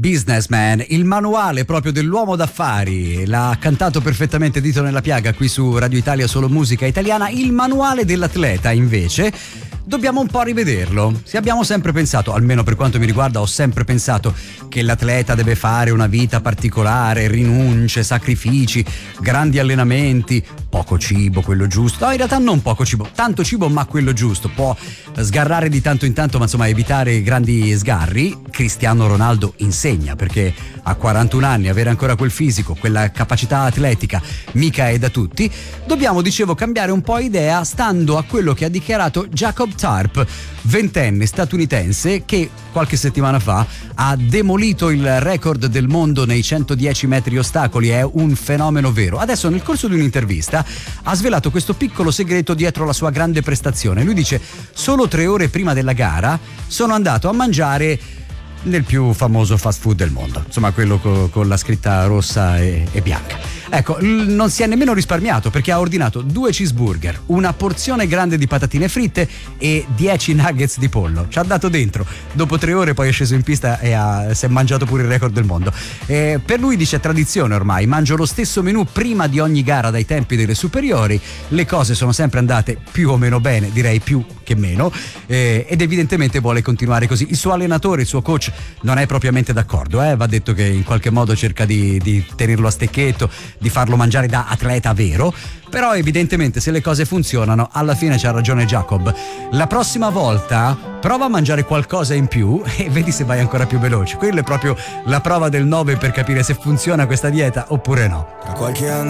Businessman, il manuale proprio dell'uomo d'affari, l'ha cantato perfettamente Dito nella piaga qui su Radio Italia, solo musica italiana. Il manuale dell'atleta invece dobbiamo un po' rivederlo. Se abbiamo sempre pensato, almeno per quanto mi riguarda ho sempre pensato che l'atleta deve fare una vita particolare, rinunce, sacrifici, grandi allenamenti, poco cibo, quello giusto. No, in realtà non poco cibo, tanto cibo ma quello giusto. Può sgarrare di tanto in tanto, ma insomma evitare grandi sgarri. Cristiano Ronaldo insegna, perché a 41 anni avere ancora quel fisico, quella capacità atletica mica è da tutti. Dobbiamo, dicevo, cambiare un po' idea stando a quello che ha dichiarato Jacob Tarp, ventenne statunitense che qualche settimana fa ha demolito il record del mondo nei 110 metri ostacoli. È un fenomeno vero. Adesso nel corso di un'intervista ha svelato questo piccolo segreto dietro la sua grande prestazione. Lui dice: solo 3 ore prima della gara sono andato a mangiare nel più famoso fast food del mondo, insomma quello con la scritta rossa e bianca. Ecco, non si è nemmeno risparmiato, perché ha ordinato 2 cheeseburger, una porzione grande di patatine fritte e 10 nuggets di pollo. Ci ha dato dentro. Dopo 3 ore poi è sceso in pista e si è mangiato pure il record del mondo. Per lui, dice, è tradizione ormai, mangio lo stesso menù prima di ogni gara dai tempi delle superiori. Le cose sono sempre andate più o meno bene, direi più che meno, ed evidentemente vuole continuare così. Il suo allenatore, il suo coach non è propriamente d'accordo, va detto che in qualche modo cerca di tenerlo a stecchetto, di farlo mangiare da atleta vero, però evidentemente se le cose funzionano alla fine c'ha ragione Jacob. La prossima volta prova a mangiare qualcosa in più e vedi se vai ancora più veloce. Quella è proprio la prova del 9 per capire se funziona questa dieta oppure no. Qualche anno